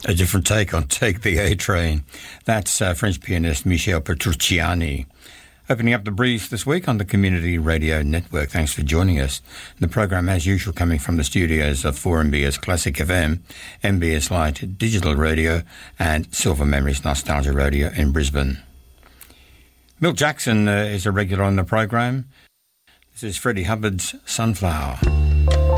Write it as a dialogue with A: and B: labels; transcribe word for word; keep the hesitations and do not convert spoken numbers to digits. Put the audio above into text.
A: A different take on Take the A Train. That's uh, French pianist Michel Petrucciani. Opening up the brief this week on the Community Radio Network. Thanks for joining us. The program, as usual, coming from the studios of four M B S Classic F M, M B S Light Digital Radio, and Silver Memories Nostalgia Radio in Brisbane. Milt Jackson uh, is a regular on the program. This is Freddie Hubbard's Sunflower.